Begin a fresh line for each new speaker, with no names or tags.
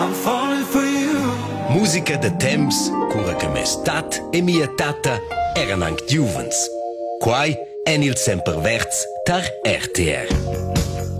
I'm falling for you.
Musica de temps cura che mes tat e mia tata eran anche giuvens. Quai en il semperverts tar RTR.